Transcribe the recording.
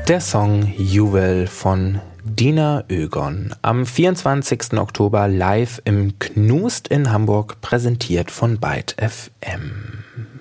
Der Song Juwel von Dina Ögon. Am 24. Oktober live im Knust in Hamburg, präsentiert von Byte FM.